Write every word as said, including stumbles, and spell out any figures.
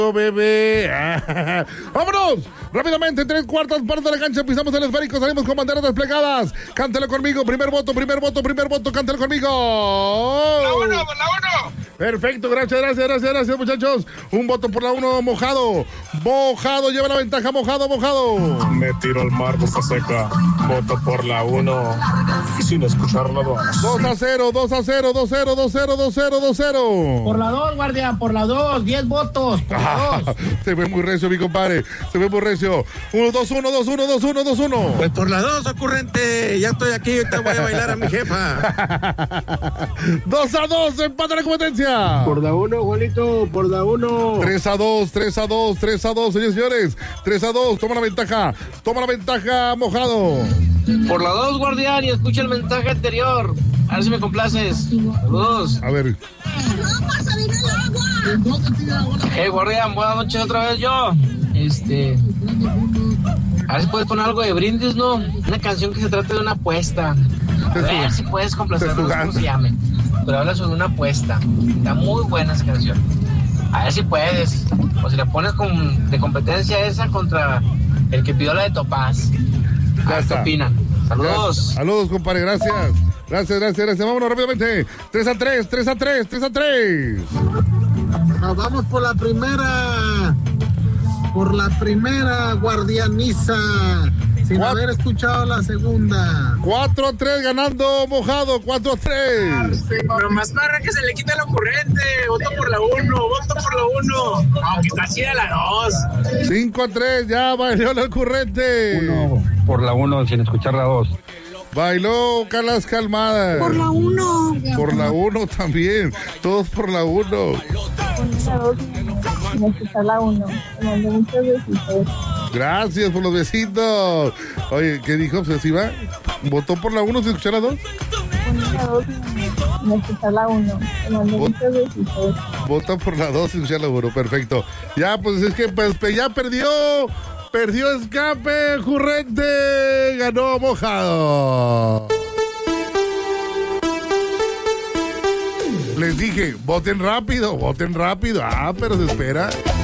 Bebé. ¡Vámonos! Rápidamente, tres cuartas partes de la cancha, pisamos el esférico, salimos con banderas desplegadas. Cántale conmigo, primer voto, primer voto, primer voto, cántale conmigo. La uno, la uno. Perfecto, gracias, gracias, gracias, gracias, muchachos. Un voto por la uno, Mojado. Mojado lleva la ventaja, Mojado, Mojado. Me tiro al mar, boca seca. Voto por la uno, sin escuchar la dos. dos a cero, dos a cero, dos a cero, dos a cero, dos a cero, dos a cero. Por la dos, guardia, por la dos, diez votos, por la dos. Se ve muy recio, mi compadre, se ve muy recio. uno, dos, uno, dos, uno, dos, uno, dos, uno. Pues por la dos, ocurrente, ya estoy aquí, ahorita voy a bailar a mi jefa. dos a dos, empate la competencia. Por la uno, Juanito, por la uno. tres a dos, tres a dos, tres a dos, señores y señores. tres a dos, toma la ventaja, toma la ventaja, Mojado. Por la dos, guardián, y escucha el mensaje anterior. A ver si me complaces. Saludos. A ver. Hey, guardián, buenas noches otra vez yo. Este... A ver si puedes poner algo de brindis, ¿no? Una canción que se trate de una apuesta. A ver si puedes complacernos, ¿cómo se llame? Pero habla sobre una apuesta. Está muy buena esa canción. A ver si puedes. O si la pones con, de competencia esa contra el que pidió la de Topaz. A ver qué opinan. Saludos. Gracias. Saludos, compadre, gracias. Gracias, gracias, gracias. Vámonos rápidamente. tres a tres, tres a tres, tres a tres. Nos vamos por la primera. Por la primera, guardianiza. Sin Cuatro. haber escuchado la segunda. cuatro a tres ganando, Mojado, cuatro a tres. Pero más barra que se le quita la ocurrente. Voto por la uno, voto por la uno. Aunque está chida la dos. cinco a tres, ya bailó el ocurrente. Uno, por la uno, sin escuchar la dos. Bailó Calas Calmadas. Por la uno. Por la uno también. Todos por la uno. Por la dos. Me escucha la uno. Me mandó muchos besitos. Gracias por los besitos. Oye, ¿qué dijo obsesiva? ¿Votó por la uno sin escuchar la dos? Por la dos. Me escucha la uno. Me mandó muchos besitos. Vota por la dos sin escuchar la uno. Perfecto. Ya, pues es que pues, ya perdió. Perdió escape, ocurrente. Ganó Mojado. Les dije, voten rápido, voten rápido. Ah, pero se espera.